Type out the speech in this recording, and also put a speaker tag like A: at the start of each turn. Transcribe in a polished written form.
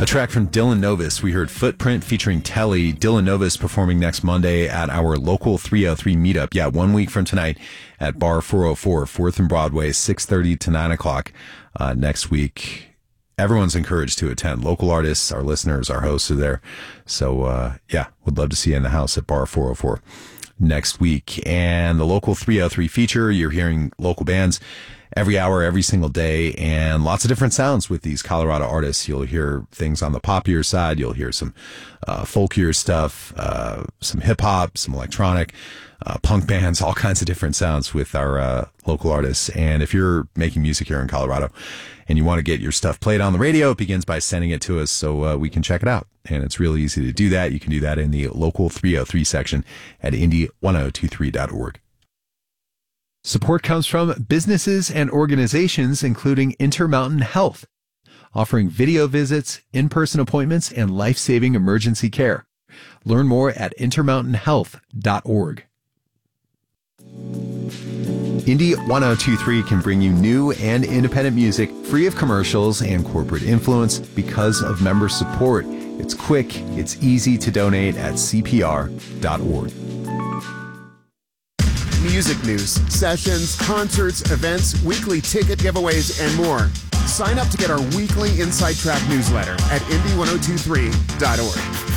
A: A track from Dylan Novus. We heard Footprint featuring Telly. Dylan Novus performing next Monday at our local 303 meetup. Yeah, 1 week from tonight at Bar 404, 4th and Broadway, 6:30 to 9 o'clock next week. Everyone's encouraged to attend. Local artists, our listeners, our hosts are there. So, would love to see you in the house at Bar 404 next week. And the local 303 feature, you're hearing local bands every hour, every single day, and lots of different sounds with these Colorado artists. You'll hear things on the poppier side. You'll hear some folkier stuff, some hip-hop, some electronic, punk bands, all kinds of different sounds with our local artists. And if you're making music here in Colorado and you want to get your stuff played on the radio, it begins by sending it to us so we can check it out. And it's really easy to do that. You can do that in the local 303 section at indy1023.org. Support comes from businesses and organizations, including Intermountain Health, offering video visits, in-person appointments, and life-saving emergency care. Learn more at intermountainhealth.org. Indy 1023 can bring you new and independent music free of commercials and corporate influence because of member support. It's quick, it's easy to donate at cpr.org.
B: Music news, sessions, concerts, events, weekly ticket giveaways, and more. Sign up to get our weekly Inside Track newsletter at indy1023.org.